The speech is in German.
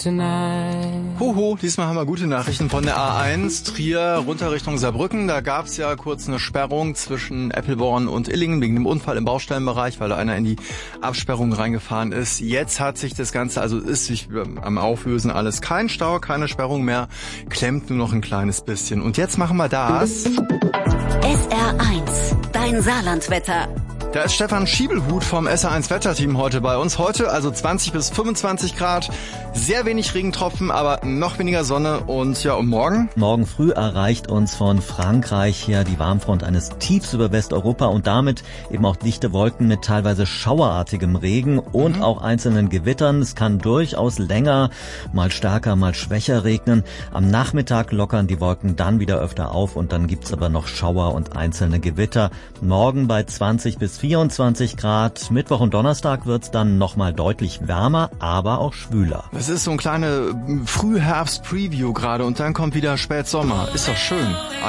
tonight. Hoho, diesmal haben wir gute Nachrichten von der A1 Trier runter Richtung Saarbrücken. Da gab es ja kurz eine Sperrung zwischen Eppelborn und Illingen wegen dem Unfall im Baustellenbereich, weil da einer in die Absperrung reingefahren ist. Jetzt hat sich das Ganze, also ist sich am Auflösen alles. Kein Stau, keine Sperrung mehr, klemmt nur noch ein kleines bisschen. Und jetzt machen wir das. SR1, dein Saarlandwetter. Da ist Stefan Schiebelhut vom SR1 Wetterteam heute bei uns. Heute also 20 bis 25 Grad, sehr wenig Regentropfen, aber noch weniger Sonne. Und ja, und morgen? Morgen früh erreicht uns von Frankreich her die Warmfront eines Tiefs über Westeuropa und damit eben auch dichte Wolken mit teilweise schauerartigem Regen und auch einzelnen Gewittern. Es kann durchaus länger, mal stärker, mal schwächer regnen. Am Nachmittag lockern die Wolken dann wieder öfter auf und dann gibt's aber noch Schauer und einzelne Gewitter. Morgen bei 20 bis 24 Grad. Mittwoch und Donnerstag wird's dann nochmal deutlich wärmer, aber auch schwüler. Das ist so ein kleine Frühherbst-Preview gerade und dann kommt wieder Spätsommer. Ist doch schön.